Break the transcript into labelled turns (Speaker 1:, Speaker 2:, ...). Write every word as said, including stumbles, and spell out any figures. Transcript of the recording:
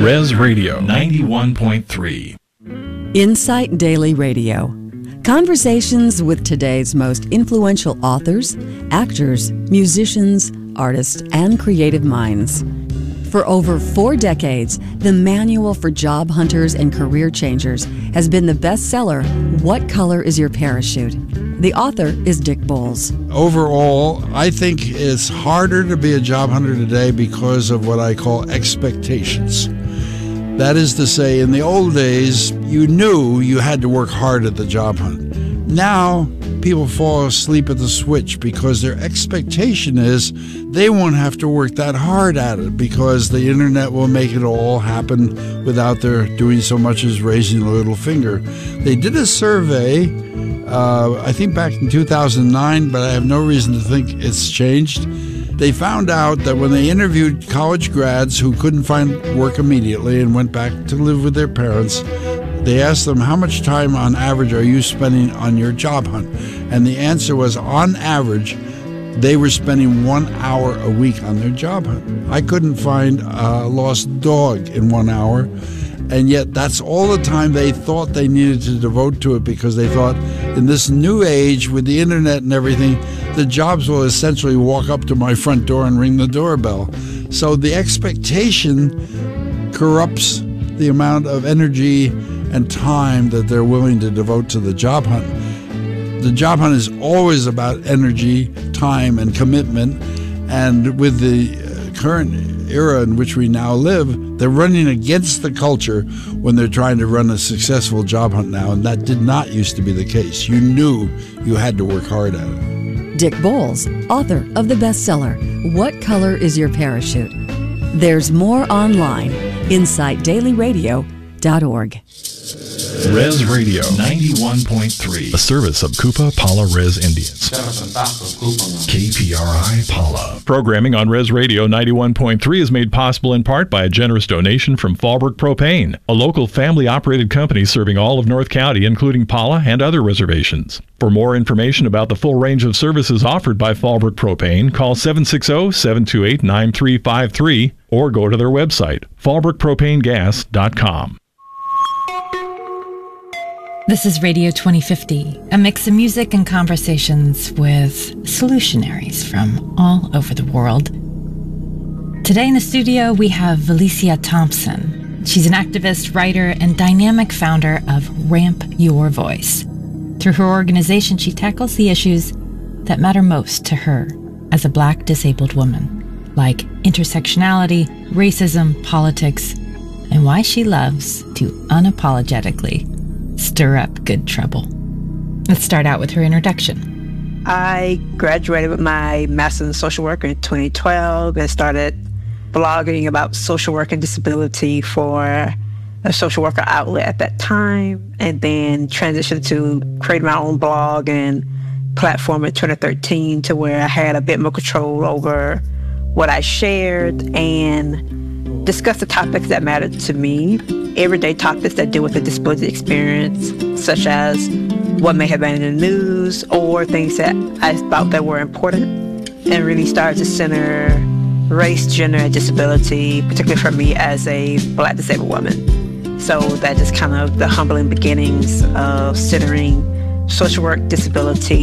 Speaker 1: Res Radio ninety-one point three.
Speaker 2: Insight Daily Radio. Conversations with today's most influential authors, actors, musicians, artists, and creative minds. For over four decades, the Manual for Job Hunters and Career Changers has been the bestseller, What Color is Your Parachute? The author is Dick Bolles.
Speaker 3: Overall, I think it's harder to be a job hunter today because of what I call expectations. That is to say, in the old days, you knew you had to work hard at the job hunt. Now, people fall asleep at the switch because their expectation is they won't have to work that hard at it because the internet will make it all happen without their doing so much as raising a little finger. They did a survey, uh, I think back in two thousand nine, but I have no reason to think it's changed. They found out that when they interviewed college grads who couldn't find work immediately and went back to live with their parents, they asked them, how much time on average are you spending on your job hunt? And the answer was, on average, they were spending one hour a week on their job hunt. I couldn't find a lost dog in one hour, and yet that's all the time they thought they needed to devote to it because they thought in this new age with the internet and everything, the jobs will essentially walk up to my front door and ring the doorbell. So the expectation corrupts the amount of energy and time that they're willing to devote to the job hunt. The job hunt is always about energy, time, and commitment. And with the current era in which we now live, they're running against the culture when they're trying to run a successful job hunt now. And that did not used to be the case. You knew you had to work hard at it.
Speaker 2: Dick Bolles, author of the bestseller, What Color is Your Parachute? There's more online, insight daily radio dot org.
Speaker 1: Res Radio ninety-one point three, a service of Kupa Pala Res Indians. K P R I Pala. Programming on Res Radio ninety-one point three is made possible in part by a generous donation from Fallbrook Propane, a local family-operated company serving all of North County, including Pala and other reservations. For more information about the full range of services offered by Fallbrook Propane, call seven six zero, seven two eight, nine three five three or go to their website, fallbrook propane gas dot com.
Speaker 4: This is Radio twenty fifty, a mix of music and conversations with solutionaries from all over the world. Today in the studio, we have Valicia Thompson. She's an activist, writer, and dynamic founder of Ramp Your Voice. Through her organization, she tackles the issues that matter most to her as a Black disabled woman, like intersectionality, racism, politics, and why she loves to unapologetically stir up good trouble. Let's start out with her introduction.
Speaker 5: I graduated with my Master's in Social Work in twenty twelve and started blogging about social work and disability for a social worker outlet at that time, and then transitioned to create my own blog and platform in twenty thirteen to where I had a bit more control over what I shared and discussed the topics that mattered to me, everyday topics that deal with the disability experience, such as what may have been in the news or things that I thought that were important, and really started to center race, gender, and disability, particularly for me as a Black disabled woman. So that is kind of the humbling beginnings of centering social work, disability,